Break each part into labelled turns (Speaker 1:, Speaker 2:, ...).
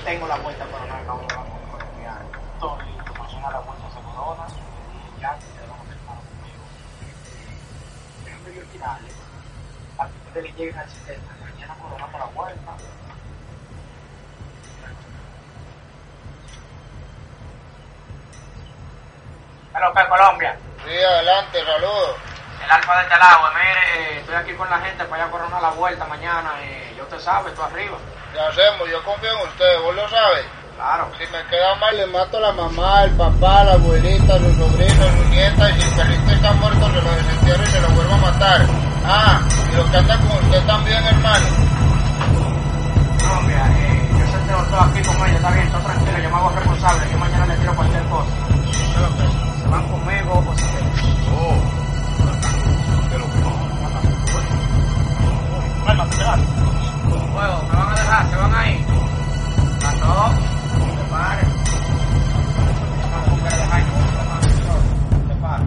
Speaker 1: tengo la vuelta para no acabo de colombiana. Todo listo, mañana la vuelta se corona. Ya te vamos a estar conmigo. Déjame yo tirarle. Para que ustedes le lleguen al sistema. Mañana corona para la vuelta. Hello, ¿qué Colombia?
Speaker 2: Sí, adelante, saludos.
Speaker 1: El Alfa de Telagua, mire, estoy aquí con la gente para allá coronar la vuelta mañana. Ya usted sabe, estoy arriba.
Speaker 2: ¿Qué hacemos? Yo confío en usted, ¿vos lo sabes?
Speaker 1: Claro.
Speaker 2: Si me queda mal, le mato a la mamá, el papá, la abuelita, los sobrinos, sus nietas, y si el perrito está muerto, se lo desentierro y se lo vuelvo a matar. Ah, y lo que anda con usted también, hermano.
Speaker 1: Colombia, yo senteo todo aquí con ella, está bien, todo tranquilo, yo me hago responsable, yo mañana le tiro cualquier cosa. ¿Se van conmigo o se quedan? Fuego, me van a dejar, se van ahí. Pasó, se pare. No quiere dejar se pare.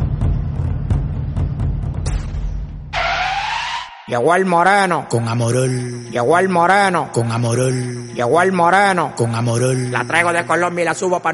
Speaker 3: Llegó el moreno
Speaker 4: con Amorol,
Speaker 3: llegó el moreno
Speaker 4: con Amorol,
Speaker 3: llegó el moreno
Speaker 4: con Amorol.
Speaker 3: La traigo de Colombia y la subo para